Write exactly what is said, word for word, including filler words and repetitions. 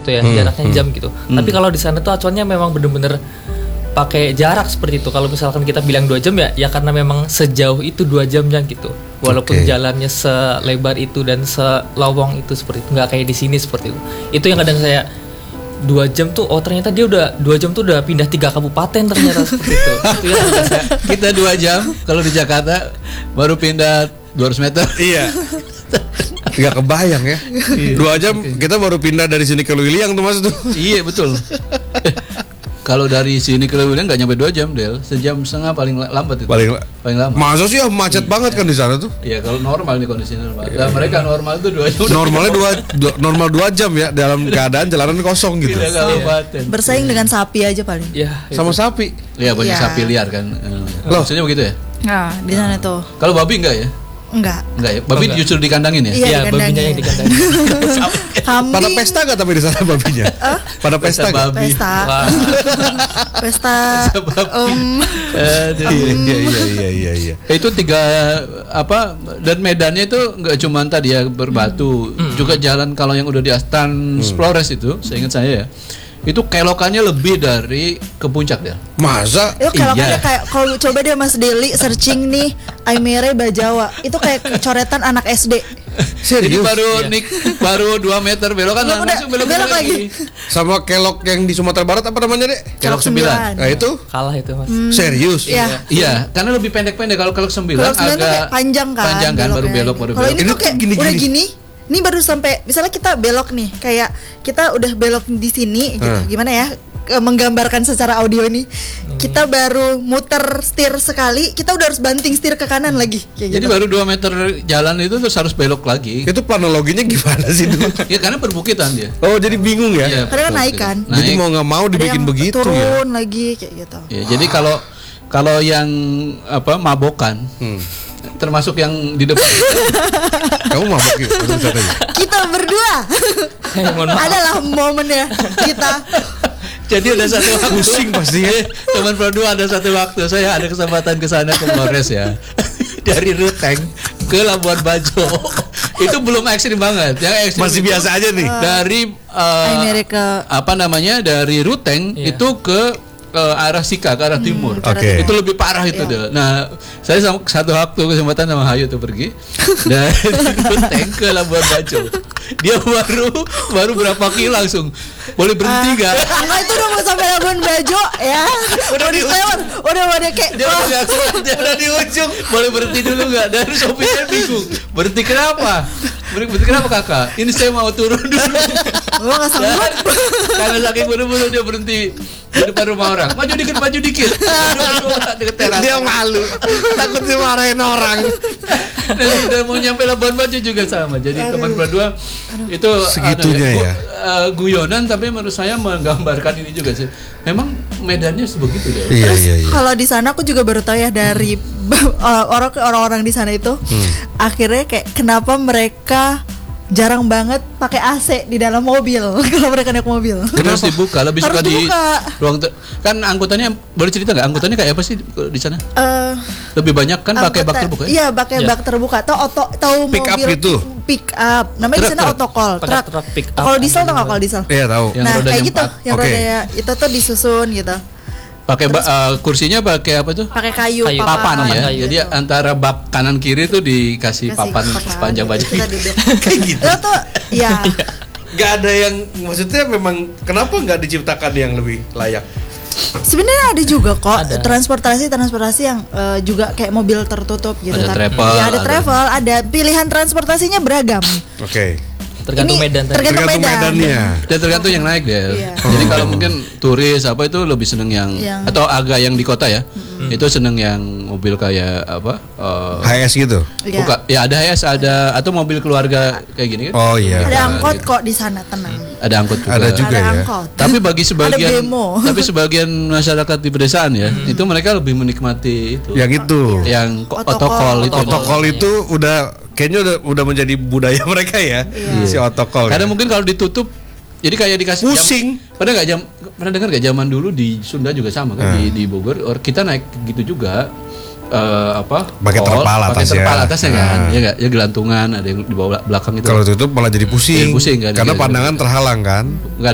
gitu ya, Hmm, jaraknya hmm. jam gitu. Hmm. Tapi kalau di sana tuh acuannya memang bener-bener pakai jarak seperti itu. Kalau misalkan kita bilang dua jam ya, ya karena memang sejauh itu dua jamnya gitu. Walaupun Oke. jalannya selebar itu dan selowong itu seperti itu, nggak kayak di sini seperti itu. Itu yang kadang saya dua jam tuh, oh ternyata dia udah dua jam tuh udah pindah tiga kabupaten ternyata seperti itu. Itu yang kadang saya, Kita dua jam kalau di Jakarta baru pindah dua ratus meter. Iya. Nggak kebayang ya. Dua jam kita baru pindah dari sini ke Luiliang tuh mas tuh. Iya betul. Kalau dari sini ke Lewiliang nggak nyampe dua jam, Del. Sejam setengah paling la- lambat itu. Paling paling lama. Masa sih ya macet banget kan di sana tuh. Iya kalau normal nih kondisi normal. Dan mereka normal itu dua jam. Normalnya dua, dua normal dua jam ya dalam keadaan jalanan kosong gitu. Pindah kabupaten. Bersaing dengan sapi aja paling. ya itu. Sama sapi. Iya banyak Iya. sapi liar kan. Eh, Loh. Maksudnya begitu ya? Nah, di sana tuh. Kalau babi enggak ya? Enggak. Enggak ya. Babi enggak. justru dikandangin ya? Iya, ya dikandangin. babinya yang dikandangin. Kambing. Pada pesta gak tapi di sana babinya? Pada pesta Pesta gak? babi. Pesta. Wah, Pesta. babi. em, Aduh. Iya iya iya iya iya iya. Itu tiga apa dan medannya itu nggak cuma tadi ya berbatu, juga jalan kalau yang udah di Astan Flores itu, seingat saya ya, itu kelokannya lebih dari ke puncak dia. Masa? Itu kalau Iya. kayak kalau coba deh Mas Deli searching nih Aimere Bajawa, itu kayak coretan anak S D. Jadi Serius? baru Iya. nik baru dua meter belok kan Udah, langsung belok, belok lagi. Sama kelok yang di Sumatera Barat apa namanya dek? Kelok sembilan. Nah itu kalah itu mas. serius? Iya. Iya, karena lebih pendek-pendek kalau kelok sembilan Kalau sembilan tuh agak kayak panjang kan. Panjang kan baru beloknya. belok baru Kalau belok. ini Ini tuh kayak gini, udah gini. gini. Ini baru sampai misalnya kita belok nih, kayak kita udah belok di sini gitu. Hmm. Gimana ya? Ke- menggambarkan secara audio nih. Kita baru muter setir sekali, kita udah harus banting setir ke kanan lagi kayak Jadi gitu. baru dua meter jalan itu terus harus belok lagi. Itu planologinya gimana sih dulu? Ya karena perbukitan dia. Oh jadi bingung ya? Iya, Karena kan naik kan. Jadi Naik. mau nggak mau Ada dibikin yang begitu turun ya? lagi kayak gitu. Ya, jadi kalau kalau yang apa mabokan, Hmm. termasuk yang di depan Kamu mabok ya? Kamu bisa tanya. Kita berdua Mohon maaf. adalah momennya kita. jadi ada satu waktu Pusing pasti ya. teman berdua ada satu waktu saya ada kesempatan ke sana ke Flores ya dari Ruteng ke Labuan Bajo itu belum ekstrim banget yang ekstrim Masih itu biasa aja nih. dari eh, Aimere ke apa namanya dari Ruteng Iya. itu ke eh, arah Sika ke arah timur. ke arah Oke. timur. Itu lebih parah itu deh. Nah, saya sama, satu waktu kesempatan sama Hayu tuh pergi dari Ruteng ke Labuan Bajo. Dia baru baru berapa kilo langsung boleh berhenti nggak? Enggak, itu udah mau sampai Labuan Bajo ya. Udah di lewat, udah udah kayak Dia udah nggak kuat, dia udah di ujung. Boleh berhenti dulu nggak? Dan sopirnya bingung. Berhenti kenapa? Berhenti kenapa kakak? Ini saya mau turun dulu. gua enggak sanggup. Karena saking buru-buru dia berhenti di depan rumah orang. Maju dikit, maju dikit. Deket teras. Dia malu, takut dimarahin orang. Dan udah mau nyampe Labuan Bajo juga sama. Jadi teman berdua itu Segitunya ada, ya. gu- eh, guyonan tapi menurut saya menggambarkan ini juga sih. Memang medannya sebegitu deh. Iya Terus iya iya. kalau di sana aku juga baru tahu ya dari orang orang-orang di sana itu akhirnya kayak kenapa mereka jarang banget pakai A C di dalam mobil kalau mereka naik mobil. Harus dibuka, lebih Harus suka di dibuka. ruang ter- kan angkutannya boleh cerita nggak? Angkutannya kayak apa sih di sana? Eh, Lebih banyak kan pakai bak anggota- terbuka ya? Iya, pakai Iya. bak terbuka. Tahu oto tahu Pick up mobil itu? Pick up. Namanya di Truk, sana truk. otokol, Pakai truk. truk pick up. Kalau diesel tau nggak kalau diesel? Iya tahu. Yang Nah, rodanya kayak gitu, empat. yang Oke. rodanya itu tuh disusun gitu. Pakai ba- eh, kursinya pakai apa tuh? Pakai kayu, Kayu. Papan ya. Kayu. Jadi antara bak kanan kiri tuh dikasih Kasih papan sepanjang baju. Kita duduk. Kayak gitu. Itu tuh ya Gak ada yang maksudnya memang kenapa nggak diciptakan yang lebih layak? sebenarnya ada juga kok Ada. transportasi transportasi yang eh, juga kayak mobil tertutup gitu. Ada Tapi- travel, ya, ada ada- travel, ada pilihan transportasinya beragam. Oke. Tergantung Ini medan tadi. tergantung Tergantung medan. medannya. Dan tergantung yang naik deh. Iya. Jadi kalau mungkin turis apa itu lebih seneng yang, Yang- atau agak yang di kota ya, itu seneng yang mobil kayak apa? eh, H S gitu. Iya. buka, ya ada H S ada atau mobil keluarga kayak gini kan? Oh iya. Ada Nah, angkot gitu. kok di sana, tenang. Ada angkot juga. Ada juga Ada ya. angkot. Tapi bagi sebagian Ada bemo. tapi sebagian masyarakat di pedesaan ya, itu mereka lebih menikmati itu. Yang itu. yang ko- Otokol. otokol itu. Otokol itu udah kayaknya udah udah menjadi budaya mereka ya. Si otokol. Karena ya. mungkin kalau ditutup jadi kayak dikasih jam- Pusing. Pernah nggak jam pernah dengar nggak zaman dulu di Sunda juga sama kan di, di Bogor or kita naik gitu juga eh, apa Pakai kol, terpal pakai atasnya. terpal atasnya kan Nah. ya nggak ya gelantungan ada yang di bawah belakang itu Kalau tutup malah jadi pusing. Jadi pusing kan, Karena iya, pandangan terhalang kan. nggak